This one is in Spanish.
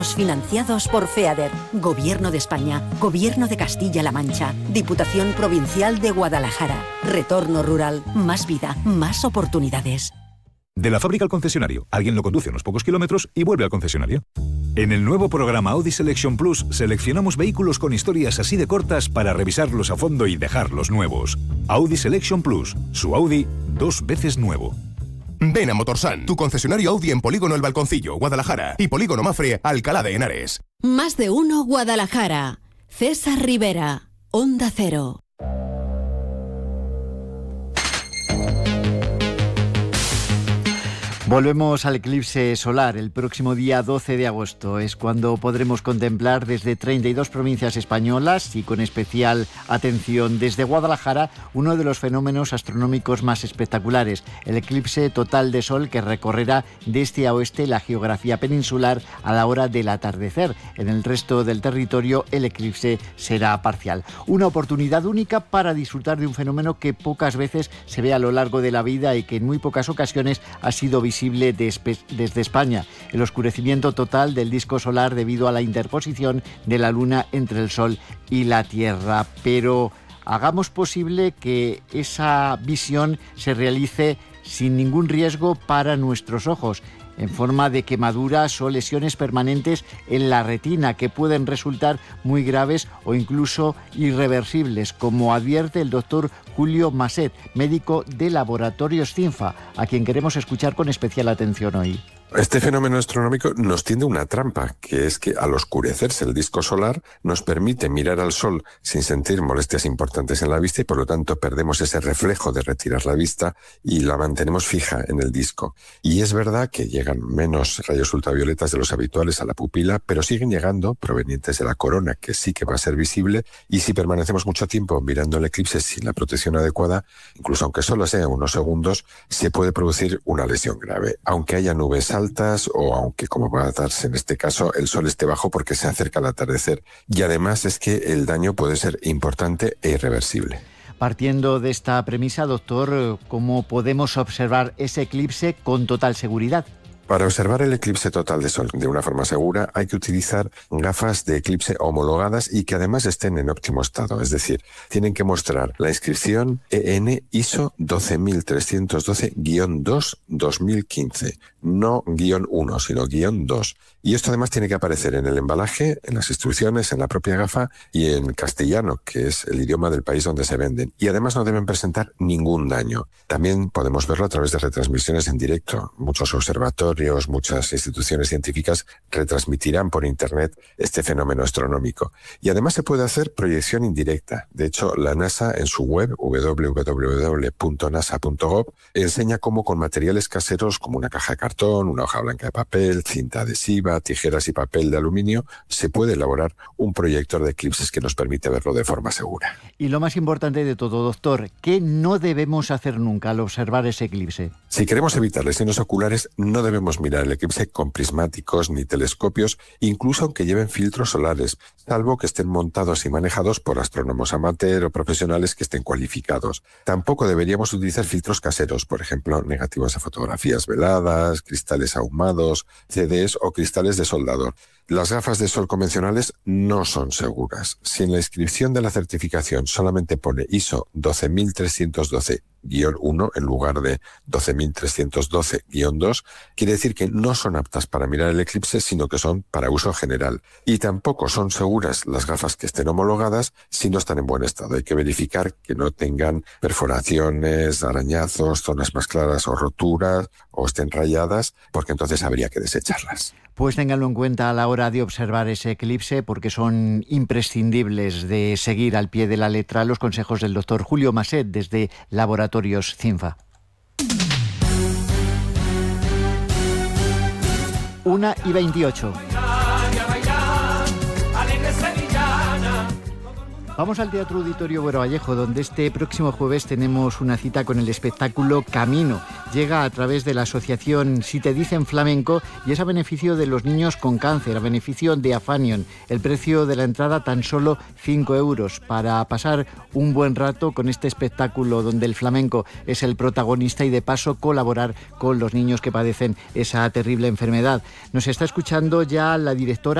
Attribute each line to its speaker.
Speaker 1: Financiados por FEADER, Gobierno de España, Gobierno de Castilla-La Mancha, Diputación Provincial de Guadalajara. Retorno Rural, más vida, más oportunidades.
Speaker 2: De la fábrica al concesionario, alguien lo conduce unos pocos kilómetros y vuelve al concesionario. En el nuevo programa Audi Selection Plus seleccionamos vehículos con historias así de cortas para revisarlos a fondo y dejarlos nuevos. Audi Selection Plus, su Audi 2 veces nuevo.
Speaker 3: Ven a Motorsan, tu concesionario Audi en Polígono El Balconcillo, Guadalajara, y Polígono Mafre, Alcalá de Henares.
Speaker 4: Más de uno Guadalajara. César Rivera, Onda Cero.
Speaker 5: Volvemos al eclipse solar. El próximo día 12 de agosto es cuando podremos contemplar desde 32 provincias españolas y con especial atención desde Guadalajara uno de los fenómenos astronómicos más espectaculares, el eclipse total de sol que recorrerá de este a oeste la geografía peninsular a la hora del atardecer. En el resto del territorio el eclipse será parcial. Una oportunidad única para disfrutar de un fenómeno que pocas veces se ve a lo largo de la vida y que en muy pocas ocasiones ha sido visible desde España, el oscurecimiento total del disco solar debido a la interposición de la Luna entre el Sol y la Tierra. Pero hagamos posible que esa visión se realice sin ningún riesgo para nuestros ojos, en forma de quemaduras o lesiones permanentes en la retina que pueden resultar muy graves o incluso irreversibles, como advierte el doctor Julio Maset, médico de Laboratorios CINFA, a quien queremos escuchar con especial atención hoy.
Speaker 6: Este fenómeno astronómico nos tiende una trampa, que es que al oscurecerse el disco solar nos permite mirar al Sol sin sentir molestias importantes en la vista y por lo tanto perdemos ese reflejo de retirar la vista y la mantenemos fija en el disco. Y es verdad que llegan menos rayos ultravioletas de los habituales a la pupila, pero siguen llegando provenientes de la corona, que sí que va a ser visible, y si permanecemos mucho tiempo mirando el eclipse sin la protección adecuada, incluso aunque solo sea unos segundos, se puede producir una lesión grave, aunque haya nubes altas o aunque, como va a darse en este caso, el sol esté bajo porque se acerca al atardecer. Y además es que el daño puede ser importante e irreversible.
Speaker 5: Partiendo de esta premisa, doctor, ¿cómo podemos observar ese eclipse con total seguridad?
Speaker 6: Para observar el eclipse total de sol de una forma segura hay que utilizar gafas de eclipse homologadas y que además estén en óptimo estado, es decir, tienen que mostrar la inscripción EN ISO 12312-2-2015, no -1, sino -2. Y esto además tiene que aparecer en el embalaje, en las instrucciones, en la propia gafa y en castellano, que es el idioma del país donde se venden. Y además no deben presentar ningún daño. También podemos verlo a través de retransmisiones en directo. Muchos observatorios, muchas instituciones científicas retransmitirán por internet este fenómeno astronómico. Y además se puede hacer proyección indirecta. De hecho, la NASA en su web, www.nasa.gov, enseña cómo con materiales caseros como una caja de cartón, una hoja blanca de papel, cinta adhesiva, tijeras y papel de aluminio, se puede elaborar un proyector de eclipses que nos permite verlo de forma segura.
Speaker 5: Y lo más importante de todo, doctor, ¿qué no debemos hacer nunca al observar ese eclipse?
Speaker 6: Si queremos evitar lesiones oculares, no debemos mirar el eclipse con prismáticos ni telescopios, incluso aunque lleven filtros solares, salvo que estén montados y manejados por astrónomos amateur o profesionales que estén cualificados. Tampoco deberíamos utilizar filtros caseros, por ejemplo, negativos de fotografías veladas, cristales ahumados, CDs o cristales de soldador. Las gafas de sol convencionales no son seguras. Si en la inscripción de la certificación solamente pone ISO 12312-1 en lugar de 12312-2, quiere decir que no son aptas para mirar el eclipse, sino que son para uso general. Y tampoco son seguras las gafas que estén homologadas si no están en buen estado. Hay que verificar que no tengan perforaciones, arañazos, zonas más claras o roturas o estén rayadas, porque entonces habría que desecharlas.
Speaker 5: Pues ténganlo en cuenta a la hora de observar ese eclipse, porque son imprescindibles de seguir al pie de la letra los consejos del doctor Julio Maset desde Laboratorios CINFA. 1:28. Vamos al Teatro Auditorio Buero Vallejo, donde este próximo jueves tenemos una cita con el espectáculo Camino. Llega a través de la asociación Si Te Dicen Flamenco y es a beneficio de los niños con cáncer, a beneficio de Afanion. El precio de la entrada tan solo 5 euros para pasar un buen rato con este espectáculo donde el flamenco es el protagonista y de paso colaborar con los niños que padecen esa terrible enfermedad. Nos está escuchando ya la directora